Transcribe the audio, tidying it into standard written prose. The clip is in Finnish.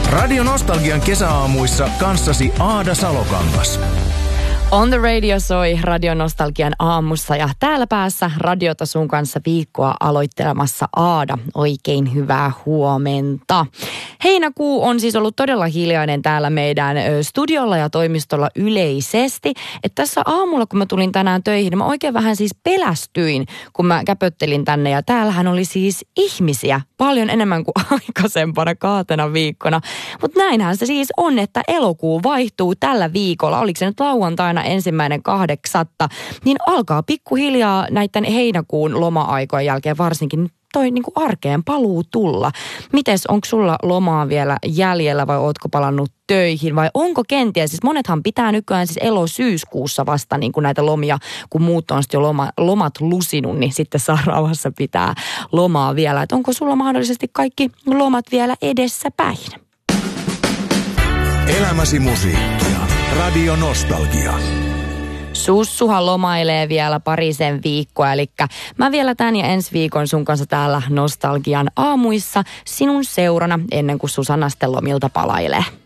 Radio Nostalgian kesäaamuissa kanssasi Aada Salokangas. On the Radio soi Radio Nostalgian aamussa ja täällä päässä radiota sun kanssa viikkoa aloittelemassa Aada. Oikein hyvää huomenta. Heinäkuu on siis ollut todella hiljainen täällä meidän studiolla ja toimistolla yleisesti. Että tässä aamulla, kun mä tulin tänään töihin, mä oikein vähän siis pelästyin, kun mä käpöttelin tänne. Ja täällähän oli siis ihmisiä paljon enemmän kuin aikaisempana kaatena viikkona. Mutta näinhän se siis on, että elokuu vaihtuu tällä viikolla. Oliko se nyt lauantaina 1.8. niin alkaa pikkuhiljaa näiden heinäkuun loma-aikojen jälkeen varsinkin toi niinku arkeen paluu tulla. Mites, onko sulla lomaa vielä jäljellä vai ootko palannut töihin vai onko kenties, siis monethan pitää nykyään siis elo-syyskuussa vasta niin kuin näitä lomia, kun muut on sitten jo lomat lusinut, niin sitten saa rauhassa pitää lomaa vielä. Et onko sulla mahdollisesti kaikki lomat vielä edessä päin? Elämäsi musiikkia. Radio Nostalgia. Sussuhan lomailee vielä parisen viikkoa, eli mä vielä tän ja ensi viikon sun kanssa täällä Nostalgian aamuissa sinun seurana ennen kuin Susanna sitten lomilta palailee.